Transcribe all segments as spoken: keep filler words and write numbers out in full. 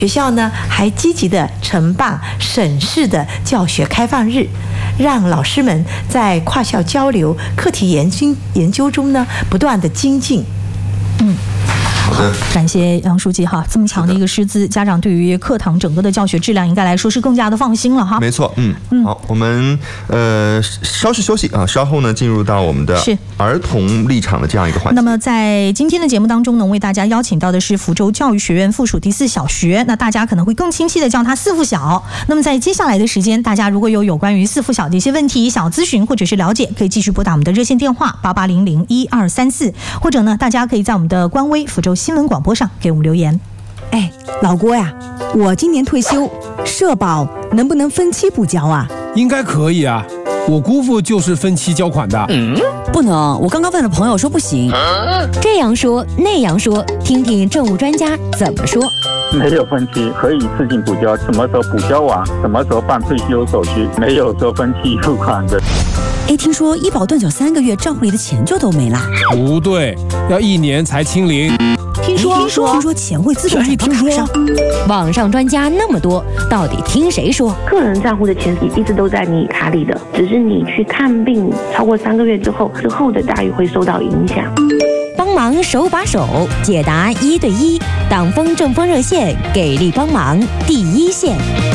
学校呢还积极的承办省市的教学开放日，让老师们在跨校交流、课题研究研究中呢不断的精进。嗯。 好的， 感谢杨书记哈，这么强的一个师资，家长对于课堂整个的教学质量应该来说是更加的放心了哈。 没错，嗯，嗯好，我们呃稍事休息啊，稍后呢进入到我们的儿童立场的这样一个环节。 那么在今天的节目当中呢，为大家邀请到的是福州教育学院附属第四小学，那大家可能会更清晰的叫它四附小。那么在接下来的时间，大家如果有有关于四附小的一些问题想要咨询或者是了解，可以继续拨打我们的热线电话八八零零一二三四，或者呢，大家可以在我们的官微福州新闻广播上给我们留言。 哎，老郭呀，我今年退休，社保能不能分期补交啊？ 应该可以啊，我姑父就是分期交款的。 嗯，不能，我刚刚问了朋友说不行。 这样说那样说，听听政务专家怎么说。 没有分期，可以自行补交，什么时候补交完，什么时候办退休手续，没有说分期付款的。 哎，听说医保断缴三个月，账户里的钱就都没了。 不对，要一年才清零。 听说听说听说钱会自动转到卡上。 网上专家那么多，到底听谁说？ 个人账户的钱一直都在你卡里的，只是你去看病超过三个月之后，之后的待遇会受到影响。 帮忙手把手解答一对一，党风政风热线给力帮忙第一线。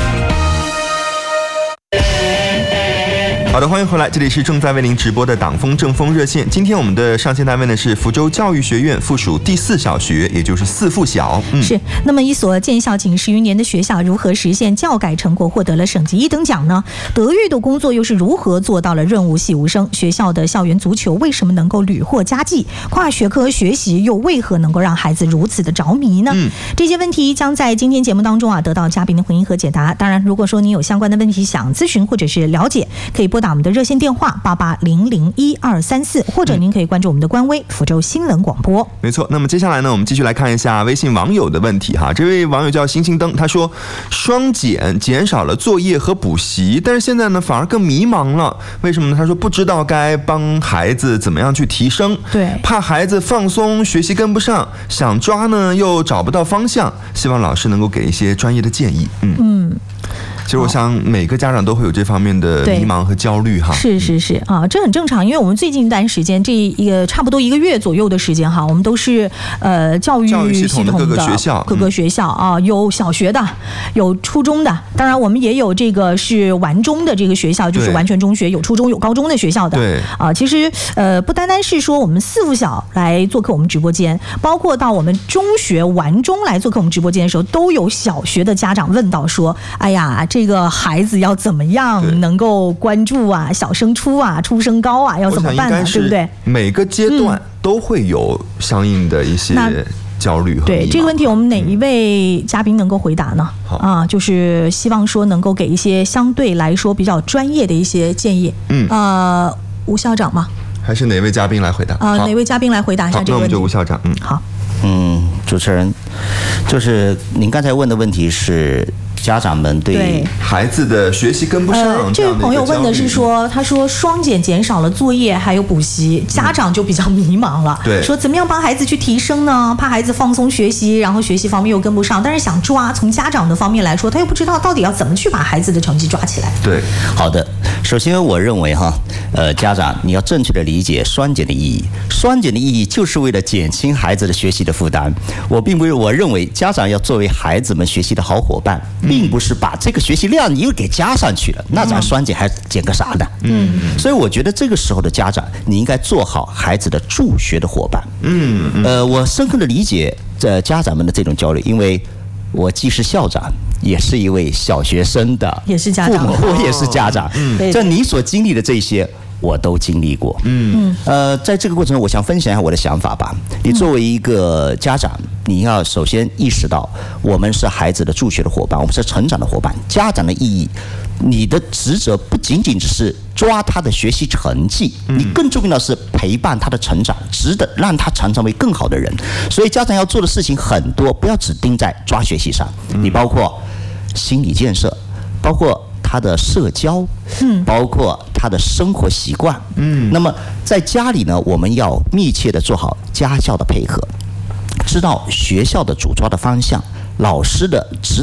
好的，欢迎回来，这里是正在为您直播的党风政风热线。今天我们的上线单位呢是福州教育学院附属第四小学，也就是四附小。 嗯、是。那么一所建校仅十余年的学校，如何实现教改成果，获得了省级一等奖呢？德育的工作又是如何做到了润物细无声？学校的校园足球为什么能够屡获佳绩？跨学科学习又为何能够让孩子如此的着迷呢？嗯、这些问题将在今天节目当中啊得到嘉宾的回应和解答。当然，如果说你有相关的问题想咨询或者是了解，可以拨打我们的热线电话八八零零一二三四，或者您可以关注我们的官微福州新闻广播。 没错，那么接下来呢，我们继续来看一下微信网友的问题哈。这位网友叫星星灯，他说双减减少了作业和补习，但是现在呢反而更迷茫了，为什么呢？他说不知道该帮孩子怎么样去提升， 对， 怕孩子放松学习跟不上，想抓呢又找不到方向，希望老师能够给一些专业的建议。嗯嗯。其实我想每个家长都会有这方面的迷茫和焦虑哈。 是是是啊，这很正常，因为我们最近一段时间，这一个差不多一个月左右的时间哈，我们都是呃教育系统的各个学校， 各个学校啊，有小学的，有初中的，当然我们也有这个是完中的这个学校，就是完全中学，有初中有高中的学校的。 对啊，其实呃不单单是说我们四附小来做客我们直播间，包括到我们中学完中来做客我们直播间的时候，都有小学的家长问到说，哎呀。这个孩子要怎么样能够关注啊？小升初啊，初升高啊，要怎么办呢？对不对？ 每个阶段都会有相应的一些焦虑和迷茫。 对这个问题，我们哪一位嘉宾能够回答呢？啊，就是希望说能够给一些相对来说比较专业的一些建议。嗯，呃，吴校长吗？ 还是哪位嘉宾来回答？ 啊、呃，哪位嘉宾来回答一下这个问题？ 那我们就吴校长。嗯， 好。 嗯，主持人，就是您刚才问的问题是。家长们对孩子的学习跟不上、 呃，这位朋友问的是说，他说双减减少了作业还有补习，家长就比较迷茫了。 对， 说怎么样帮孩子去提升呢？怕孩子放松学习，然后学习方面又跟不上，但是想抓，从家长的方面来说，他又不知道到底要怎么去把孩子的成绩抓起来。 对， 好的，首先我认为哈，呃，家长你要正确的理解双减的意义，双减的意义就是为了减轻孩子的学习的负担。我并不是我认为家长要作为孩子们学习的好伙伴。并不是把这个学习量你又给加上去了，那咱双减还减个啥呢？嗯，所以我觉得这个时候的家长，你应该做好孩子的助学的伙伴。嗯，呃，我深刻的理解这家长们的这种焦虑，因为我既是校长，也是一位小学生的也是家长， 我也是家长。嗯，这你所经历的这些。我都经历过，嗯，呃，在这个过程中，我想分享一下我的想法吧。你作为一个家长，你要首先意识到，我们是孩子的助学的伙伴，我们是成长的伙伴。家长的意义，你的职责不仅仅只是抓他的学习成绩，你更重要的是陪伴他的成长，值得让他成长为更好的人。所以，家长要做的事情很多，不要只盯在抓学习上，你包括心理建设，包括。他的社交，嗯，包括他的生活习惯，嗯，那么在家里呢，我们要密切的做好家校的配合，知道学校的主抓的方向，老师的指导。